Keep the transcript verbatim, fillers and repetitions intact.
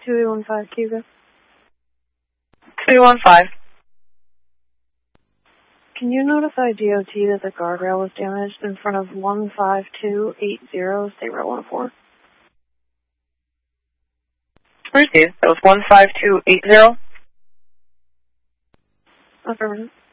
two eight one five, Cuba. two one five. Can you notify D O T that the guardrail was damaged in front of one five two eight zero State Route one oh four? Received. That was one five two eight zero. Affirmative.